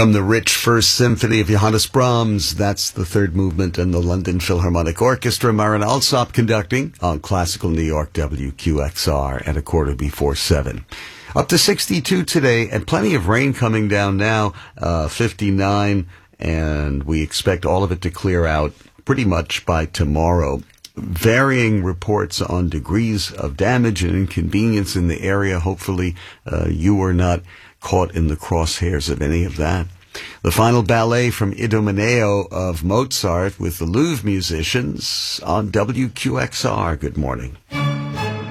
From the rich First Symphony of Johannes Brahms, that's the third movement, and the London Philharmonic Orchestra, Marin Alsop conducting on Classical New York WQXR at 7:15. Up to 62 today, and plenty of rain coming down now, 59, and we expect all of it to clear out pretty much by tomorrow. Varying reports on degrees of damage and inconvenience in the area. Hopefully, you were not caught in the crosshairs of any of that. The final ballet from Idomeneo of Mozart with the Louvre musicians on WQXR. Good morning.